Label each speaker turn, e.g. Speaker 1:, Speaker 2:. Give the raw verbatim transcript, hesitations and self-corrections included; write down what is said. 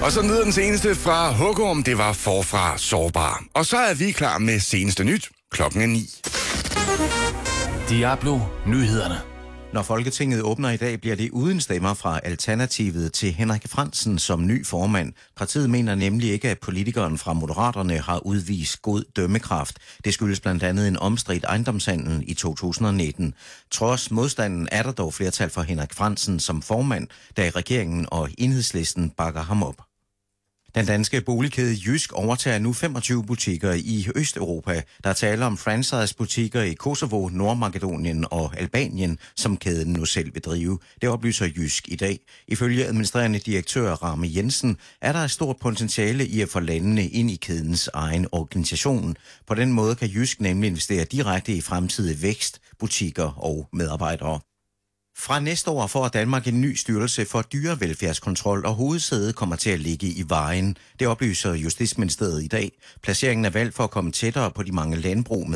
Speaker 1: Og så lyder den seneste fra Hugorm, det var Forfra Sårbar. Og så er vi klar med seneste nyt. Klokken er ni.
Speaker 2: Diablo Nyhederne.
Speaker 3: Når Folketinget åbner i dag, bliver det uden stemmer fra Alternativet til Henrik Frandsen som ny formand. Partiet mener nemlig ikke, at politikeren fra Moderaterne har udvist god dømmekraft. Det skyldes blandt andet en omstridt ejendomshandel i to tusind og nitten. Trods modstanden er der dog flertal for Henrik Frandsen som formand, da regeringen og Enhedslisten bakker ham op. Den danske boligkæde Jysk overtager nu femogtyve butikker i Østeuropa. Der er tale om franchise-butikker i Kosovo, Nordmakedonien og Albanien, som kæden nu selv vil drive. Det oplyser Jysk i dag. Ifølge administrerende direktør Rame Jensen er der et stort potentiale i at få landene ind i kædens egen organisation. På den måde kan Jysk nemlig investere direkte i fremtidig vækst, butikker og medarbejdere. Fra næste år får Danmark en ny styrelse for dyrevelfærdskontrol, og hovedsædet kommer til at ligge i Vejen. Det oplyser Justitsministeriet i dag. Placeringen er valgt for at komme tættere på de mange landbrug med